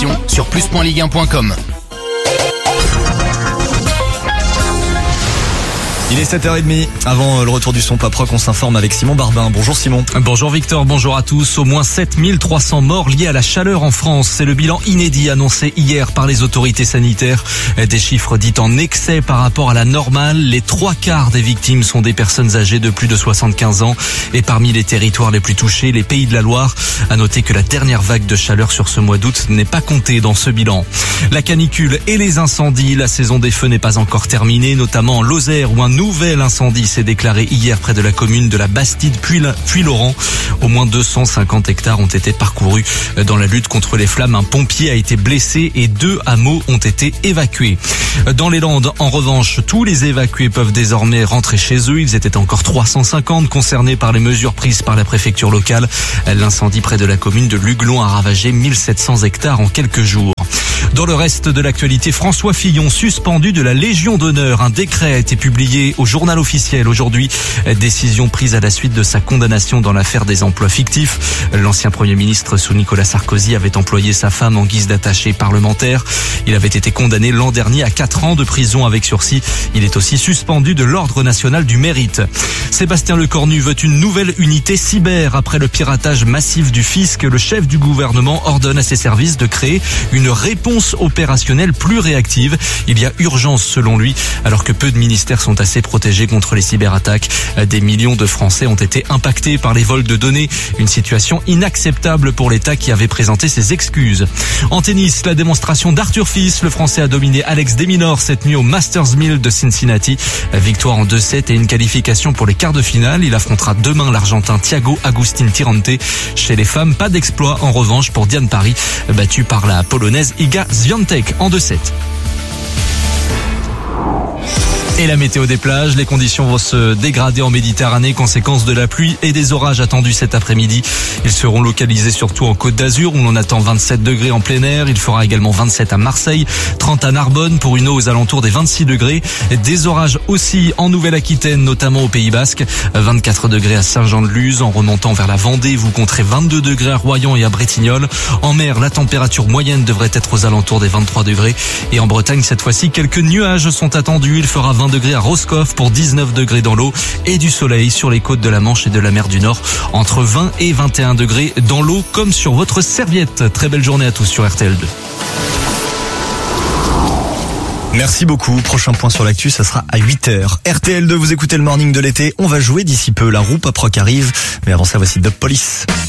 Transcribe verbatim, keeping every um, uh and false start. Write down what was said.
conditions sur plus point ligue un point com. Il est sept heures trente. Avant le retour du son pop rock, on s'informe avec Simon Barbin. Bonjour Simon. Bonjour Victor, bonjour à tous. Au moins sept mille trois cents morts liés à la chaleur en France. C'est le bilan inédit annoncé hier par les autorités sanitaires. Des chiffres dits en excès par rapport à la normale. Les trois quarts des victimes sont des personnes âgées de plus de soixante-quinze ans. Et parmi les territoires les plus touchés, les Pays de la Loire. À noter que la dernière vague de chaleur sur ce mois d'août n'est pas comptée dans ce bilan. La canicule et les incendies. La saison des feux n'est pas encore terminée, notamment en Lozère où un nouvel incendie s'est déclaré hier près de la commune de la Bastide puis Laurent. Au moins deux cent cinquante hectares ont été parcourus dans la lutte contre les flammes. Un pompier a été blessé et deux hameaux ont été évacués. Dans les Landes, en revanche, tous les évacués peuvent désormais rentrer chez eux. Ils étaient encore trois cent cinquante concernés par les mesures prises par la préfecture locale. L'incendie près de la commune de Luglon a ravagé mille sept cents hectares en quelques jours. Dans le reste de l'actualité, François Fillon suspendu de la Légion d'honneur. Un décret a été publié au journal officiel aujourd'hui. Décision prise à la suite de sa condamnation dans l'affaire des emplois fictifs. L'ancien Premier ministre sous Nicolas Sarkozy avait employé sa femme en guise d'attaché parlementaire. Il avait été condamné l'an dernier à quatre ans de prison avec sursis. Il est aussi suspendu de l'Ordre national du mérite. Sébastien Lecornu veut une nouvelle unité cyber. Après le piratage massif du fisc, le chef du gouvernement ordonne à ses services de créer une réponse opérationnelle plus réactive. Il y a urgence selon lui, alors que peu de ministères sont assez protégés contre les cyberattaques. Des millions de Français ont été impactés par les vols de données. Une situation inacceptable pour l'État qui avait présenté ses excuses. En tennis, la démonstration d'Arthur Fils. Le Français a dominé Alex de Minaur cette nuit au Masters mille de Cincinnati. Victoire en deux sept et une qualification pour les quarts de finale. Il affrontera demain l'Argentin Thiago Agustin Tirante. Chez les femmes, pas d'exploit en revanche pour Diane Paris, battue par la Polonaise Iga Swiatek en deux sept. Et la météo des plages, les conditions vont se dégrader en Méditerranée, conséquence de la pluie et des orages attendus cet après-midi. Ils seront localisés surtout en Côte d'Azur où l'on attend vingt-sept degrés en plein air. Il fera également vingt-sept à Marseille, trente à Narbonne pour une eau aux alentours des vingt-six degrés. Des orages aussi en Nouvelle-Aquitaine, notamment au Pays Basque. vingt-quatre degrés à Saint-Jean-de-Luz. En remontant vers la Vendée, vous compterez vingt-deux degrés à Royan et à Bretignolles. En mer, la température moyenne devrait être aux alentours des vingt-trois degrés. Et en Bretagne, cette fois-ci, quelques nuages sont attendus. Il fera vingt degrés à Roscoff pour dix-neuf degrés dans l'eau et du soleil sur les côtes de la Manche et de la mer du Nord. Entre vingt et vingt et un degrés dans l'eau comme sur votre serviette. Très belle journée à tous sur R T L deux. Merci beaucoup. Prochain point sur l'actu, ça sera à huit heures. R T L deux, vous écoutez le morning de l'été. On va jouer d'ici peu. La roue pop rock arrive. Mais avant ça, voici Dub Police.